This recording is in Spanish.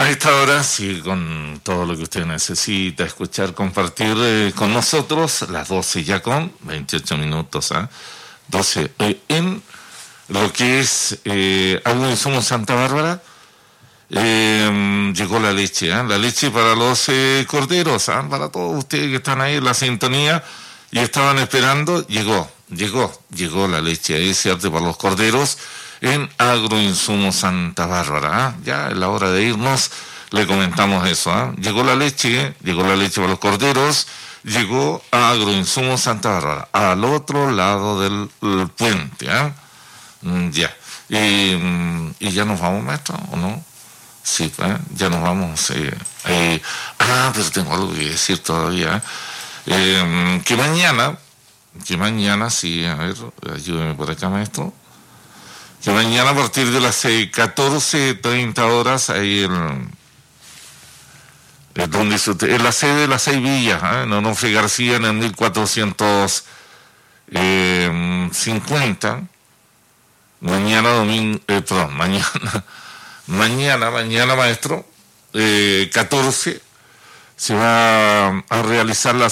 A esta hora, sí, con todo lo que usted necesita escuchar, compartir con nosotros, las 12 ya con 28 minutos, 12 en lo que es Agroinsumos Santa Bárbara. Llegó la leche, la leche para los corderos, para todos ustedes que están ahí en la sintonía y estaban esperando, llegó la leche, ese arte para los corderos en Agroinsumos Santa Bárbara. Ya es la hora de irnos, le comentamos eso, llegó la leche para los corderos, llegó a Agroinsumos Santa Bárbara, al otro lado del puente, ya. Y ya nos vamos, maestro, ¿o no? Sí, ya nos vamos. Pero tengo algo que decir todavía. Que mañana, sí, a ver, ayúdeme por acá, maestro. Que mañana a partir de las 14:30 horas, ahí en la sede de las 6 villas, en Onofre García, en el 1450. Mañana, maestro, 14, se va a realizar la